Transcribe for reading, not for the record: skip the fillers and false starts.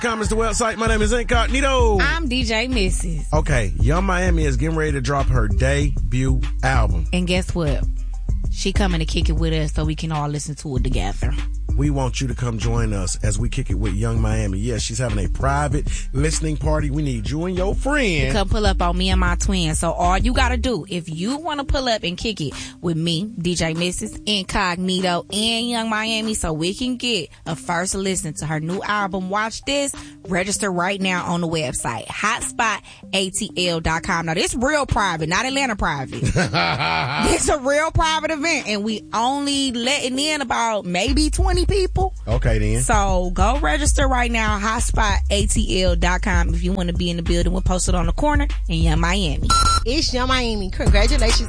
Comments the website. My name is Incognito. I'm DJ Mrs. Okay, Young Miami is getting ready to drop her debut album. And guess what? She coming to kick it with us so we can all listen to it together. We want you to come join us as we kick it with Young Miami. Yes, she's having a private listening party. We need you and your friend. Come pull up on me and my twin. So all you got to do, if you want to pull up and kick it with me, DJ Mrs. Incognito, and Young Miami, so we can get a first listen to her new album, watch this, register right now on the website, hotspotatl.com. Now, this real private, not Atlanta private. This a real private event, and we only letting in about maybe 20 people. Okay, then. So go register right now, hotspotatl.com if you want to be in the building. We'll post it on the corner in Young Miami. It's Young Miami. Congratulations